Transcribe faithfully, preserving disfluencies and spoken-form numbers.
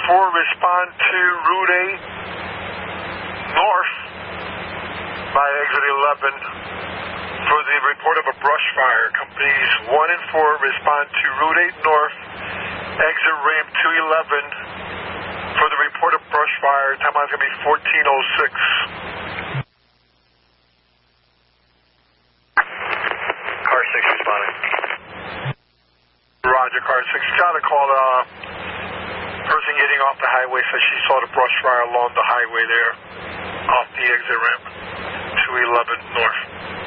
four, respond to Route eight north by exit eleven for the report of a brush fire. Companies one and four, respond to Route eight north, exit ramp two eleven for the report of brush fire. Timeline's going to be fourteen oh six. Car six responding. Roger, car six. Got a call. Uh, person getting off the highway says she saw the brush fire along the highway there, off the exit ramp, two eleven north.